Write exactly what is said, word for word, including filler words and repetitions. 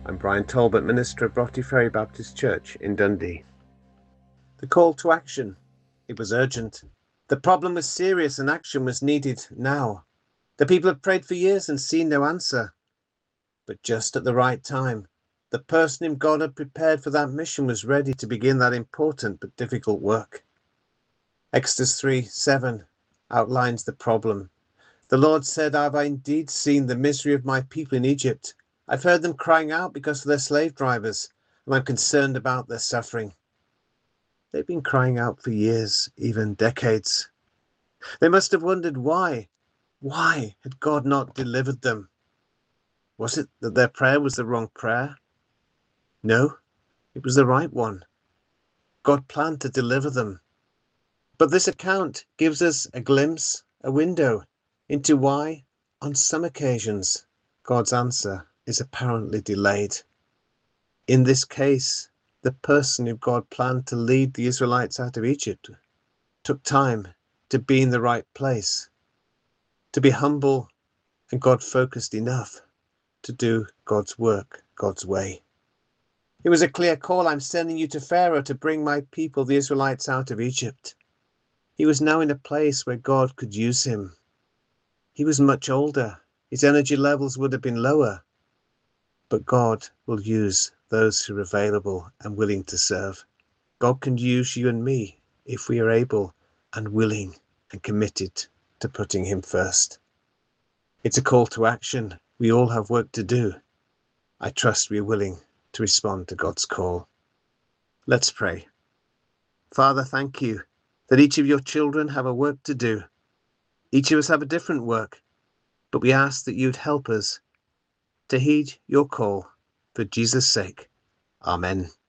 I'm Brian Talbot, minister of Broughty Ferry Baptist Church in Dundee. The call to action. It was urgent. The problem was serious and action was needed now. The people had prayed for years and seen no answer. But just at the right time, the person whom God had prepared for that mission was ready to begin that important but difficult work. Exodus three seven outlines the problem. The Lord said, I've indeed seen the misery of my people in Egypt. I've heard them crying out because of their slave drivers, and I'm concerned about their suffering. They've been crying out for years, even decades. They must have wondered why. Why had God not delivered them? Was it that their prayer was the wrong prayer? No, it was the right one. God planned to deliver them. But this account gives us a glimpse, a window, into why, on some occasions, God's answer is apparently delayed. In this case, the person who God planned to lead the Israelites out of Egypt took time to be in the right place, to be humble and God-focused enough to do God's work, God's way. It was a clear call. I'm sending you to Pharaoh to bring my people, the Israelites, out of Egypt. He was now in a place where God could use him. He was much older. His energy levels would have been lower. But God will use those who are available and willing to serve. God can use you and me if we are able and willing and committed to putting him first. It's a call to action. We all have work to do. I trust we are willing to respond to God's call. Let's pray. Father, thank you that each of your children have a work to do. Each of us have a different work, but we ask that you'd help us to heed your call for Jesus' sake. Amen.